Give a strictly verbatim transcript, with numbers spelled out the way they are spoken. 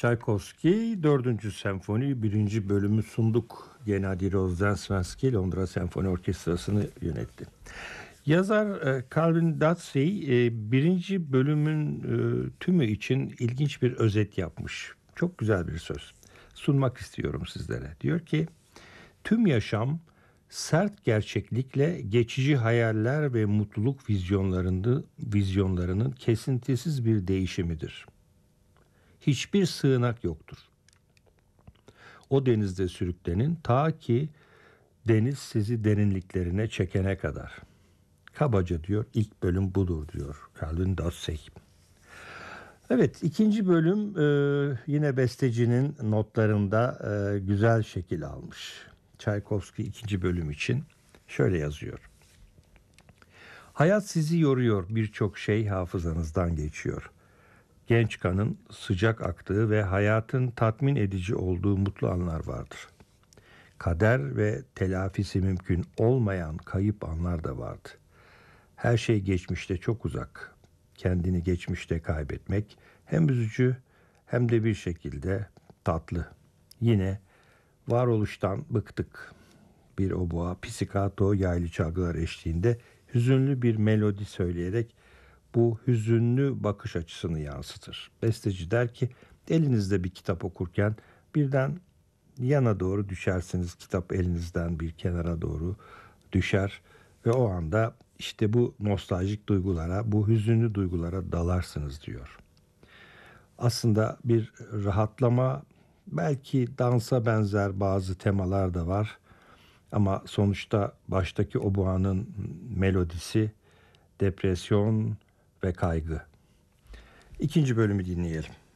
Tchaikovsky dördüncü senfoni birinci bölümü sunduk. Gennady Rozdensky Londra Senfoni Orkestrası'nı yönetti. Yazar e, Calvin Datsey e, birinci bölümün e, tümü için ilginç bir özet yapmış. Çok güzel bir söz. Sunmak istiyorum sizlere. Diyor ki, tüm yaşam sert gerçeklikle geçici hayaller ve mutluluk vizyonlarını, vizyonlarının kesintisiz bir değişimidir. Hiçbir sığınak yoktur. O denizde sürüklenin ta ki deniz sizi derinliklerine çekene kadar. Kabaca diyor, ilk bölüm budur diyor Calvin Datsey. Evet, ikinci bölüm e, yine bestecinin notlarında e, güzel şekil almış. Tchaikovsky ikinci bölüm için şöyle yazıyor. Hayat sizi yoruyor, birçok şey hafızanızdan geçiyor. Genç kanın sıcak aktığı ve hayatın tatmin edici olduğu mutlu anlar vardır. Kader ve telafisi mümkün olmayan kayıp anlar da vardı. Her şey geçmişte çok uzak. Kendini geçmişte kaybetmek hem üzücü hem de bir şekilde tatlı. Yine varoluştan bıktık. Bir oboa pizzicato yaylı çalgılar eşliğinde hüzünlü bir melodi söyleyerek bu hüzünlü bakış açısını yansıtır. Besteci der ki, elinizde bir kitap okurken birden yana doğru düşersiniz. Kitap elinizden bir kenara doğru düşer ve o anda işte bu nostaljik duygulara, bu hüzünlü duygulara dalarsınız diyor. Aslında bir rahatlama, belki dansa benzer bazı temalar da var. Ama sonuçta baştaki oboanın melodisi depresyon ve kaygı. İkinci bölümü dinleyelim.